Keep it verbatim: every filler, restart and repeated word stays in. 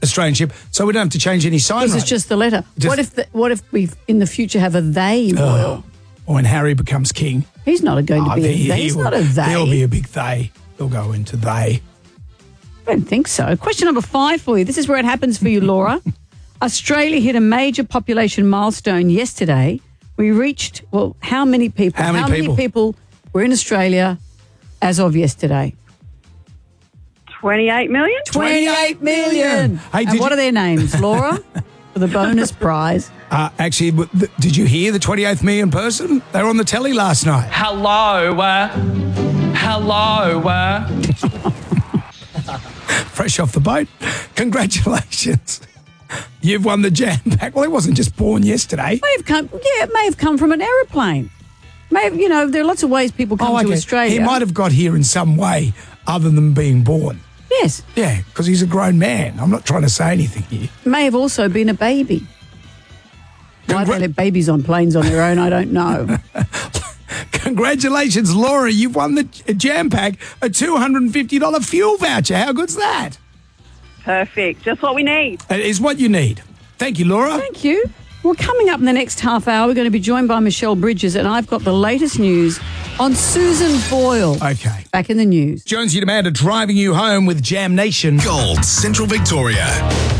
Australian ship, so we don't have to change any sign. This is just the letter. Just, what if the, what if we in the future have a they royal? Oh, or when Harry becomes king. He's not going to Oh, be he- a they. he He's will- not a they. He'll be a big they. He'll go into they. I don't think so. Question number five for you. This is where it happens for you, Laura. Australia hit a major population milestone yesterday. We reached, well, how many people? How many people? people were in Australia as of yesterday? twenty-eight million? twenty-eight million. Hey, and did what you- are their names, Laura? For the bonus prize. Uh, actually, w- th- did you hear the twenty-eighth million person? They were on the telly last night. Hello, uh, hello, uh. Fresh off the boat. Congratulations. You've won the jam pack. Well, it wasn't just born yesterday. May have come, yeah, it may have come from an aeroplane. May have, you know, there are lots of ways people come Oh, to okay. Australia. He might have got here in some way other than being born. Yes. Yeah, because he's a grown man. I'm not trying to say anything here. May have also been a baby. Why they let babies on planes on their own, I don't know. Congratulations, Laura. You've won the j- jam pack, a two hundred fifty dollars fuel voucher. How good's that? Perfect. Just what we need. It is what you need. Thank you, Laura. Thank you. Well, coming up in the next half hour, we're going to be joined by Michelle Bridges, and I've got the latest news on Susan Boyle. Okay. Back in the news. Jonesy Demand are driving you home with Jam Nation. Gold Central Victoria.